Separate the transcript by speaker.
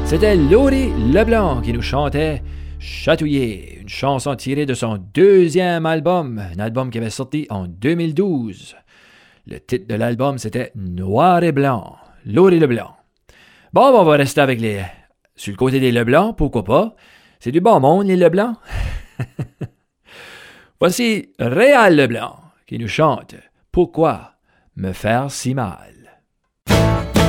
Speaker 1: C'était Laurie Leblanc qui nous chantait Chatouiller, une chanson tirée de son deuxième album, un album qui avait sorti en 2012. Le titre de l'album, c'était Noir et Blanc, Laurie Leblanc. Bon, on va rester avec les... Sur le côté des Leblanc, pourquoi pas? C'est du bon monde, les Leblanc. Voici Réal Leblanc qui nous chante Pourquoi me faire si mal?